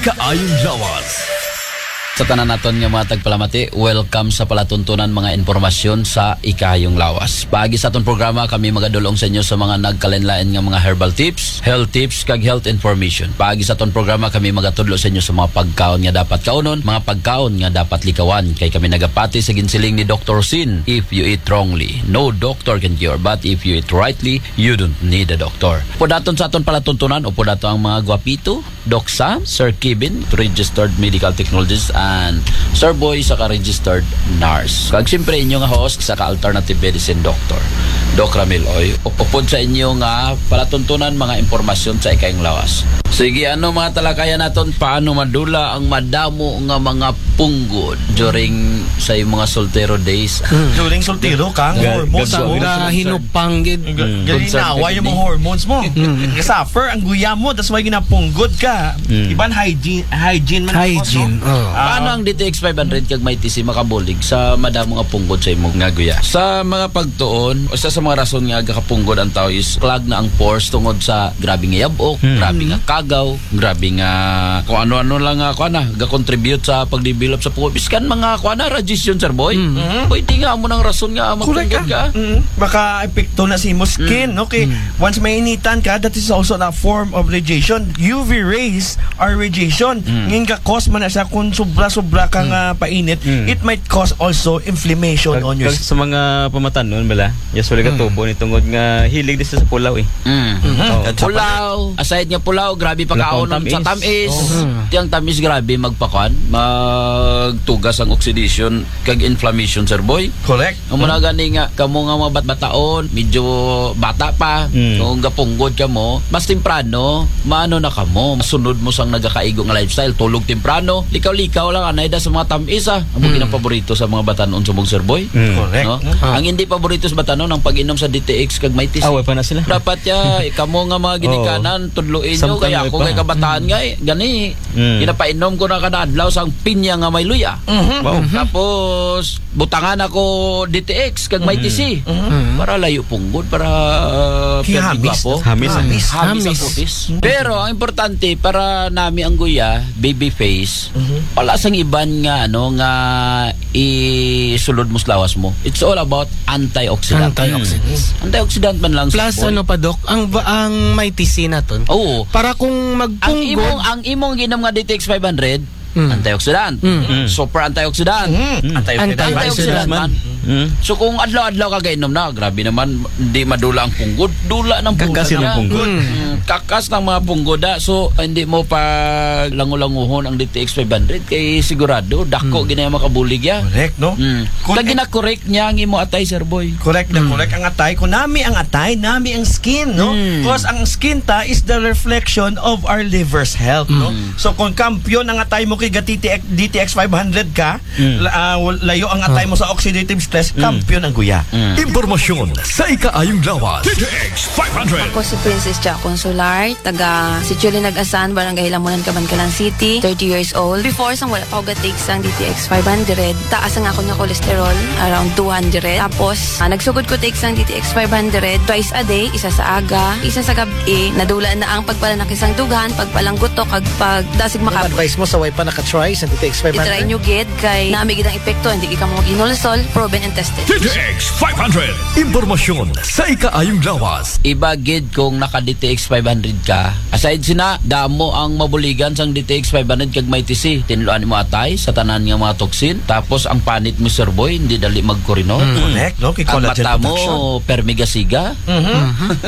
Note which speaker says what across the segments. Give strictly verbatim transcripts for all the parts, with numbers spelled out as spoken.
Speaker 1: Kaayong lawas.
Speaker 2: Sa tanan naton nga mga tagpalamati, welcome sa palatuntunan mga informasyon sa Ikahayong Lawas. Paagi sa aton programa, kami magadulong sa inyo sa mga nagkalinlain nga mga herbal tips, health tips, kag health information. Paagi sa aton programa, kami magatudlo sa inyo sa mga pagkaon nga dapat kaunon, mga pagkaon nga dapat likawan. Kay kami nagapati sa ginsiling ni Doctor Sin, if you eat wrongly, no doctor can cure. But if you eat rightly, you don't need a doctor. Pudaton sa aton palatuntunan, o pudato ang mga gwapito, Doc Sam, Sir Kevin, registered medical technologist, and Sir Boy sa ka-registered nurse. Kag siyempre inyo nga host sa ka-alternative medicine doctor, Doc Ramil Oy. Upod sa inyo nga palatuntunan mga impormasyon sa Ikahayong Lawas. Sige, ano mga talakayan naton, paano madula ang madamo nga mga punggod during sa yung mga soltero days?
Speaker 3: Hmm. During soltero kang hormones mo
Speaker 4: na hinupang gid.
Speaker 3: Galinawa yung mga hormones mo. Suffer ang guya mo, that's why ginapunggod ka. Iban hygiene hygiene man.
Speaker 4: Hygiene. Oh.
Speaker 2: Paano ang D T X five hundred kag may T C makabulig sa madamo nga punggod sa imong nga guya? Sa mga pagtuon, o sa, sa mga rason nga gakapunggod ang tao is clog na ang pores tungod sa grabe nga yabok, hmm. grabe nga kagaw, grabe nga kung ano-ano lang nga kuan na ga-contribute sa pagdevelop sa punggod. Biskan mga kuan na radiation, Sir Boy. Mm-hmm. Pwede nga mo nang rason nga magpunggod ka.
Speaker 3: Mm-hmm. Baka epekto na si mo skin. Mm-hmm. Okay, mm-hmm. Once mainitan ka, that is also a form of radiation. U V rays are radiation. Mm-hmm. Ngin ka cause man na siya kung sobra-sobra kang mm-hmm. uh, painit, mm-hmm. it might cause also inflammation kag, on your
Speaker 5: skin. Sa mga pamatanon bala, usually ka tubo ni tungod nga hilig din sa pulaw eh.
Speaker 2: Mm-hmm. Oh. Pulaw, aside nga pulaw, grabe pagkaon sa tamis. Oh. Tiyang tamis grabe magpakuan, magtugas ang oxidation kag inflammation, Sir Boy.
Speaker 3: Correct.
Speaker 2: Ang muna mm-hmm. gani nga kamo nga mga bat-bataon, medyo bata pa, mm. kung gapunggod ka mo, mas temprano, maano na kamo, masunod mo sang nagakaigo nga lifestyle, tulog temprano, likaw-likaw lang anay da sa mga tamis ah. Ang mm. ang paborito sa mga batanon sumog, Sir Boy.
Speaker 3: Mm. Correct. No?
Speaker 2: Ah. Ang hindi paborito sa batanon ang pag-inom sa D T X kag may T C.
Speaker 5: Away pa na sila.
Speaker 2: Dapat ya kamo nga mga ginikanan oh. tudluin nyo kaya ako kay kabataan nga eh, gani. Mm. Pinapainom ko na kada adlaw sang pinya nga may luya. Mm-hmm. Wow. Tapos butangan ako D T X kag may T C. Mm-hmm. Para layo punggod, para uh,
Speaker 3: hamis.
Speaker 2: Hamis.
Speaker 3: Hamis.
Speaker 2: Hamis. Hamis. Pero ang importante para nami ang guya, baby face, mm-hmm. wala sang iban nga ano nga isulod mo sa lawas mo. It's all about antioxidant.
Speaker 4: Antioxidant.
Speaker 2: Mm. Antioxidant man lang.
Speaker 4: Plus
Speaker 2: boy.
Speaker 4: ano pa Dok, ang ang may T C naton.
Speaker 2: Oo.
Speaker 4: Para kung magpunggod,
Speaker 2: ang imong ang imong ginom nga D T X five hundred, mm. antioxidant.
Speaker 4: Mm.
Speaker 2: Super antioxidant.
Speaker 3: Mm.
Speaker 2: Antioxidant. Antioxidant man. Mm. So kung adlaw-adlaw ka kainom na, grabe naman, hindi madula ang punggod. Dula ng punggod.
Speaker 5: Kakas ng punggod.
Speaker 2: Mm. Kakas ng mga punggoda. So hindi mo pa langulanguhon ang D T X five hundred kay sigurado dako mm. ginaya makabulig ya.
Speaker 3: Correct, no?
Speaker 2: Mm. Kung gina-correct niya ang imo atay, Sir Boy.
Speaker 3: Correct na mm. correct ang atay. Kung nami ang atay, nami ang skin, no? Mm. Because ang skin ta is the reflection of our liver's health, mm. no? So kung kampiyon ang atay mo kay D T X five hundred ka, mm. uh, layo ang atay mo sa oxidative stress, mm. kampiyon ang guya.
Speaker 1: Mm. Impormasyon sa Ikahayong Lawas. D T X five hundred.
Speaker 6: Ako si Princess Jack Consular, taga Situli Nag-Asan, Barangay Lamunan, Cabancalan City, thirty years old. Before, sang wala pa ako ga-take sang D T X five hundred, taas ang ako nga cholesterol, around two hundred. Tapos, ah, nagsugod ko take sang D T X five hundred, twice a day, isa sa aga, isa sa gabi, nadula na ang pagpalanak isang dugan, pagpalanggutok, kag pagdasig makap.
Speaker 7: Ang advice mo sa way pa naka-try sa D T X five hundred?
Speaker 6: I-try nyo gid, kay naami gid ang epekto, hindi ka mo mag-inulsol, proven and tested.
Speaker 1: D T X five hundred. Impormasyon sa Ikahayong Lawas.
Speaker 2: Iba gid kung naka-D T X five hundred ka. Aside sina, damo ang mabuligan sang D T X five hundred kag may T C. Tinluan mo atay sa tanan nga mga toksin. Tapos ang panit mo, Sir Boy, hindi dali magkurino.
Speaker 3: Mm. Correct, no? Kay
Speaker 2: ang
Speaker 3: collagen
Speaker 2: mata mo,
Speaker 3: production.
Speaker 2: permigasiga. Mm-hmm.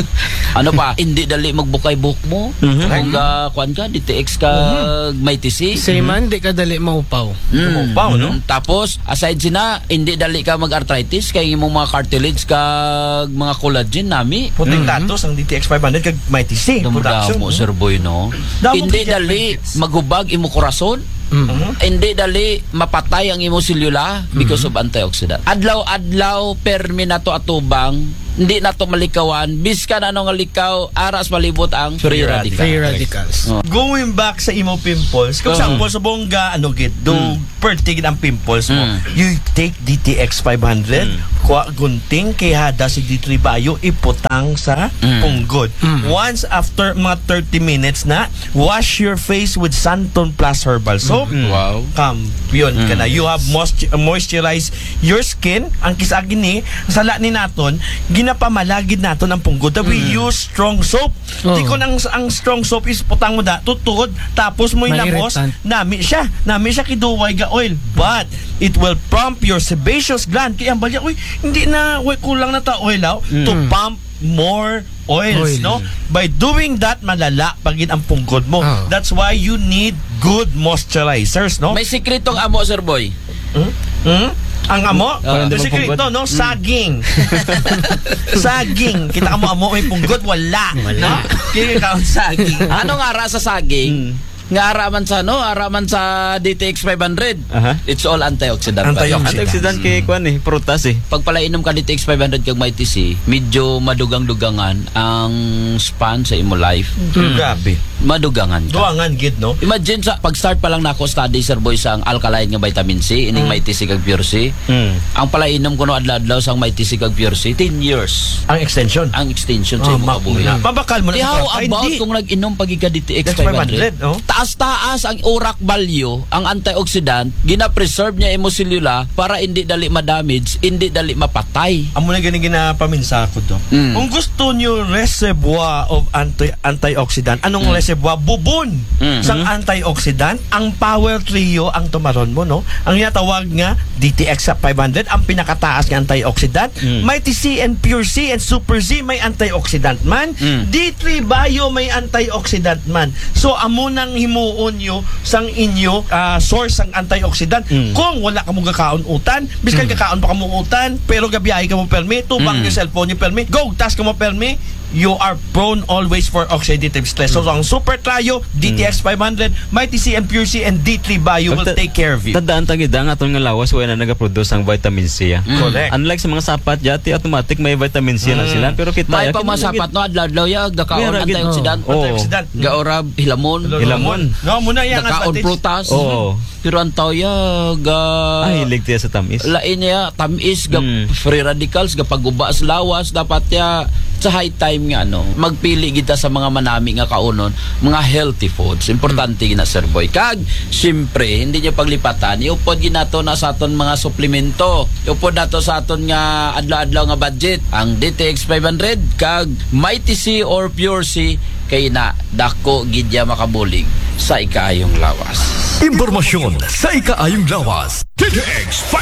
Speaker 2: Ano pa, hindi dali magbukay buhok mo. Mm-hmm. Kung uh, kuan ka, D T X ka mm-hmm. may T C.
Speaker 4: Say man, di ka dali maupaw.
Speaker 2: Mm. Maupaw, no? Tapos, aside sina, hindi dali ka mag-arthritis kay imong mga cartilage kag mga collagen nami.
Speaker 3: Puting tatos ang D T X five hundred kag may T C.
Speaker 2: Production mo, Sir Boy, no? Hindi dali maghubag imo korason. Mm-hmm. Hindi dali mapatay ang imo selula because mm-hmm. of antioxidant. Adlaw-adlaw permi nato atubang, hindi nato malikawan, biskan ano nga likaw, aras malibot ang free radicals.
Speaker 4: Free radicals.
Speaker 2: Oh.
Speaker 3: Going back sa imo pimples, kung uh-huh. sample sa bongga ano gid, do mm. pertigid ang pimples mo. Mm. You take D T X five hundred, mm. Kwa gunting kay hada si D three Bayo iputang sa
Speaker 2: Mm.
Speaker 3: punggod. Once after mga thirty minutes na, wash your face with Santon Plus Herbal Soap.
Speaker 2: Wow.
Speaker 3: Kampiyon ka na. You have moist- moisturize your skin. Ang kisagin ni, sala ni naton, ginapamalagid naton ang punggod. We use strong soap.
Speaker 4: Oh.
Speaker 3: Di ko nang ang strong soap is putang mo da, tutod, tapos mo ilamos,
Speaker 4: Mairitan.
Speaker 3: nami siya. Nami siya kiduway ga oil. But, it will prompt your sebaceous gland. Kaya ang balya, uy, hindi na, uy, kulang na ta oil aw, to pump more oils,
Speaker 4: Oil.
Speaker 3: no? By doing that, malala pagin ang punggod mo.
Speaker 4: Oh.
Speaker 3: That's why you need good moisturizers, no?
Speaker 2: May sikretong amo, Sir Boy.
Speaker 3: Hmm? Hmm? Ang amo,
Speaker 2: Ah,
Speaker 3: the secret to, no? Saging. Saging. Kita ka mo amo, may punggod, wala. Wala. Kaya ka ang saging.
Speaker 2: Ano nga ara sa saging? Nga araman sa no, araman sa D T X five hundred.
Speaker 5: Aha.
Speaker 2: It's all antioxidant. pa yun.
Speaker 5: Antioxidant
Speaker 3: Antioxidant.
Speaker 5: kay kuan eh, prutas eh.
Speaker 2: Pag pala inom ka D T X five hundred kag may T C, medyo madugang-dugangan ang span sa imo life.
Speaker 3: Grabe.
Speaker 2: Madugangan ka.
Speaker 3: Duangan, gid, no?
Speaker 2: Imagine sa pag-start pa lang nako study Sir Boy sa ang alkaline nga vitamin C, ining may T C kag pure C.
Speaker 5: Mm.
Speaker 2: Ang pala inom ko no adlaw-adlaw sang may T C kag pure C, ten years.
Speaker 3: Ang extension.
Speaker 2: Ang extension sa
Speaker 3: Oh,
Speaker 2: imong kabuhi.
Speaker 3: makina. Mabakal mo na
Speaker 2: Di
Speaker 3: sa
Speaker 2: how
Speaker 3: kwarta.
Speaker 2: about
Speaker 3: Hindi.
Speaker 2: kung nag-inom pag ka D T X
Speaker 3: That's
Speaker 2: five hundred?
Speaker 3: five hundred, oh.
Speaker 2: Taas-taas ang urak value, ang antioxidant, gina-preserve niya imo selula para hindi dali ma-damage, hindi dali mapatay.
Speaker 3: Amo na gani ginapaminsa ko to.
Speaker 2: Mm.
Speaker 3: Kung gusto nyo reservoir of anti antioxidant, anong reservoir? Bubon
Speaker 2: Mm.
Speaker 3: sang antioxidant. Ang power trio ang tumaron mo, no? Ang tinatawag nga D T X five hundred, ang pinakataas nga antioxidant.
Speaker 5: Mm.
Speaker 3: May T C and Pure C and Super Z may antioxidant man.
Speaker 2: Mm.
Speaker 3: D three Bio may antioxidant man. So amo nang himuon nyo sang inyo ah, source sang antioxidant.
Speaker 5: Mm.
Speaker 3: Kung wala ka mong kakaon utan, biskan kakaon pa ka mong utan, pero gabiyahe ka mo permi, tubang
Speaker 2: Mm.
Speaker 3: yung cellphone yung permi, go, task ka mo permi, you are prone always for oxidative stress. So, ang Super Trio, D T X five hundred, Mighty C and Pure C, and D three Bio will
Speaker 5: Pagta-
Speaker 3: take care of you.
Speaker 5: Tandaan tagid ang aton nga lawas wala na nagaproduce ang vitamin C. ah.
Speaker 3: Correct.
Speaker 5: Unlike sa mga sapat jati automatic may vitamin C na sila pero kita
Speaker 2: May
Speaker 5: ya,
Speaker 2: pa masapat no adlaw-adlaw ya gakaon
Speaker 5: Meron, gid,
Speaker 2: antioxidant.
Speaker 5: oh.
Speaker 3: Antioxidant.
Speaker 2: Gaorab hilamon.
Speaker 5: Hilamon.
Speaker 3: No, muna yung
Speaker 2: Gakaon
Speaker 3: advantage.
Speaker 2: prutas.
Speaker 5: Oo.
Speaker 2: Pero ang tao ya ga
Speaker 5: Ay hilig tiya sa tamis.
Speaker 2: lain niya tamis ga
Speaker 5: Mm.
Speaker 2: free radicals ga pagguba sa lawas dapat ya sa high time nga ano magpili kita sa mga manami nga kaunon mga healthy foods importante gina Sir Boy kag syempre hindi niyo paglipatan iupod ginato na sa aton mga suplemento iupod nato sa aton nga adlaw-adlaw nga budget ang D T X five hundred kag Mighty C or Pure C kay na dako gidya makabulig sa ikaayong lawas.
Speaker 1: Impormasyon sa ikaayong lawas. D T X five